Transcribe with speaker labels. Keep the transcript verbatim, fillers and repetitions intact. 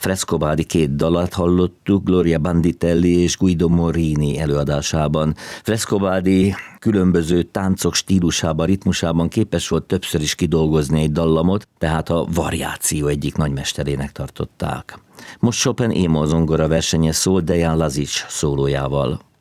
Speaker 1: Frescobaldi két dalat hallottuk Gloria Banditelli és Guido Morini előadásában. Frescobaldi különböző táncok stílusában, ritmusában képes volt többször is kidolgozni egy dallamot, tehát a variáció egyik nagymesterének tartották. Most Chopin émo zongora versenye szól Dejan Lazic szólójával.